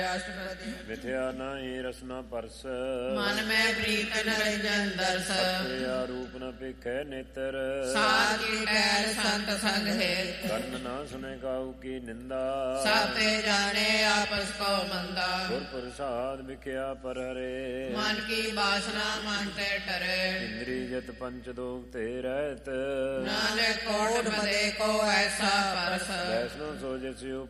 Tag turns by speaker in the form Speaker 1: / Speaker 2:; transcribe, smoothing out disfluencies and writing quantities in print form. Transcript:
Speaker 1: ਅਸ਼ਟਪਦੀ
Speaker 2: ਮਿਥਿਆ ਨਾਹੀ ਰਸਨਾ ਪਰਸ
Speaker 1: ਮਨ ਮੈਂ ਪ੍ਰੀਤ ਨਿਰੰਜਨ ਦਰਸ
Speaker 2: ਤੇਰਾ ਰੂਪ ਨ ਭੇਖੈ ਨੇਤਰ
Speaker 1: ਸਾਧ ਕੀ ਟਹਿਲ ਸੰਤ ਸੰਗ ਹੈ
Speaker 2: ਕੰਨ ਨਾ ਸੁਨੇ ਕਾਹੂ ਕੀ ਨਿੰਦਾ
Speaker 1: ਸਭ ਤੇ ਜਾਣੇ ਆਪਸ ਕੋ ਮੰਦਾ
Speaker 2: ਗੁਰ ਪ੍ਰਸਾਦ ਵਿਖਿਆ ਪਰ ਹਰੇ
Speaker 1: ਮਨ ਕੀ ਬਾਸਨਾ ਮਨ ਤੇ ਟਰੇ
Speaker 2: ਇੰਦਰੀ ਜਤ ਪੰਚ ਦੋਗ ਤੇ ਰਹਿਤ
Speaker 1: ਨਾਨਕ ਕੋਟ ਬਦੇ ਕੋ ਐਸਾ ਪਰਸ
Speaker 2: ਵੈਸਨੋ ਸੋ ਜਿਸਿਉ